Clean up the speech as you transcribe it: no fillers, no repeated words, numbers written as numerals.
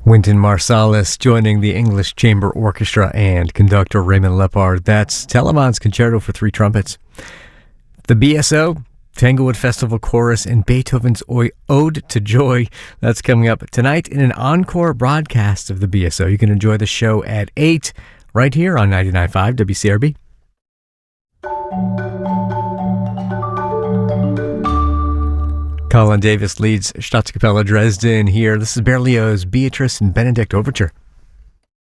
Wynton Marsalis joining the English Chamber Orchestra and conductor Raymond Lepard. That's Telemann's Concerto for Three Trumpets. The BSO, Tanglewood Festival Chorus, and Beethoven's Ode to Joy. That's coming up tonight in an encore broadcast of the BSO. You can enjoy the show at 8 right here on 99.5 WCRB. Colin Davis leads Staatskapelle Dresden here. This is Berlioz' Beatrice and Benedict Overture.